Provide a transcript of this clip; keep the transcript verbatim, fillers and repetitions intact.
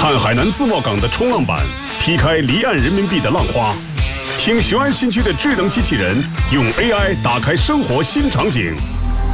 看海南自贸港的冲浪板劈开离岸人民币的浪花，听雄安新区的智能机器人用 A I 打开生活新场景。